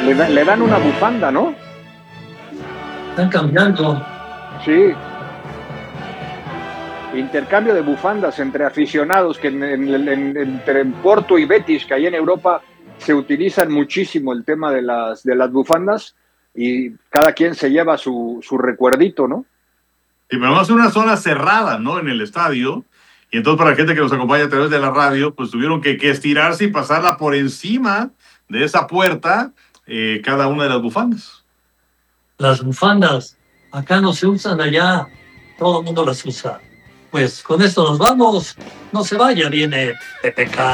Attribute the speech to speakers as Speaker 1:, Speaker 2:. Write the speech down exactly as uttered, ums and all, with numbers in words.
Speaker 1: le, da, le dan una bufanda, ¿no?
Speaker 2: Están cambiando.
Speaker 1: Sí. Intercambio de bufandas entre aficionados, que en, en, en, entre Porto y Betis, que ahí en Europa se utilizan muchísimo el tema de las, de las bufandas, y cada quien se lleva su, su recuerdito, ¿no?
Speaker 3: Y pero vamos a una zona cerrada, ¿no? En el estadio. Y entonces para la gente que nos acompaña a través de la radio, pues tuvieron que, que estirarse y pasarla por encima de esa puerta eh, cada una de las bufandas.
Speaker 2: Las bufandas acá no se usan, allá todo el mundo las usa. Pues con esto nos vamos. No se vaya, viene P P K.